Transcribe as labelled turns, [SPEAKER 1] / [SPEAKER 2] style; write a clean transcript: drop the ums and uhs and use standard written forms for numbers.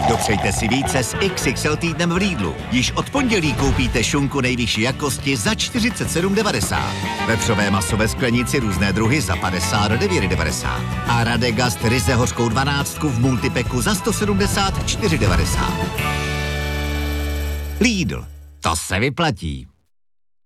[SPEAKER 1] Dopřejte si více s XXL týdnem v Lidlu. Již od pondělí koupíte šunku nejvyšší jakosti za 47,90. Vepřové maso ve sklenici různé druhy za 59,90. A Radegast ryze hořkou 12 v multipeku za 174,90. Lidl, to se vyplatí.